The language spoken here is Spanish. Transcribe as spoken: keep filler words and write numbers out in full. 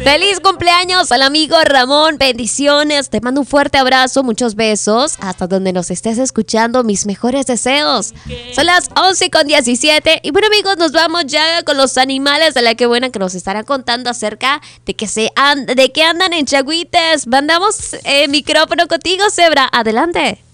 Feliz cumpleaños al amigo Ramón, bendiciones, te mando un fuerte abrazo, muchos besos, hasta donde nos estés escuchando, mis mejores deseos. Son las once con diecisiete y bueno amigos, nos vamos ya con los animales de la que buena que nos estarán contando acerca de que se and- de que andan en chagüites. Mandamos eh, micrófono contigo, Zebra, adelante.